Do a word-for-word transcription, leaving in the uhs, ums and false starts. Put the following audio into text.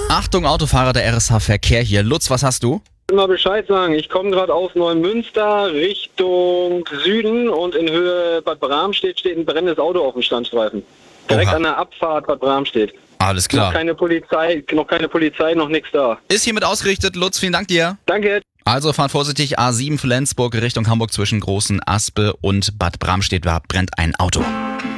Achtung, Autofahrer, der R S H-Verkehr hier. Lutz, was hast du? Mal Bescheid sagen, ich komme gerade aus Neumünster Richtung Süden und in Höhe Bad Bramstedt steht ein brennendes Auto auf dem Standstreifen. Direkt Oha. an der Abfahrt Bad Bramstedt. Alles klar. Noch keine Polizei, noch keine Polizei, noch nichts da. Ist hiermit ausgerichtet. Lutz, vielen Dank dir. Danke. Also fahrt vorsichtig, A sieben Flensburg Richtung Hamburg zwischen Großen Aspe und Bad Bramstedt war brennt ein Auto.